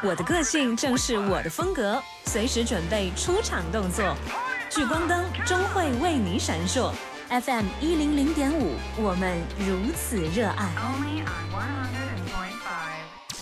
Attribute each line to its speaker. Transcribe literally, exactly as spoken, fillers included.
Speaker 1: 我的个性正是我的风格，随时准备出场动作。聚光灯终会为你闪烁。F M 一零零点五，我们如此热爱。Only on one hundred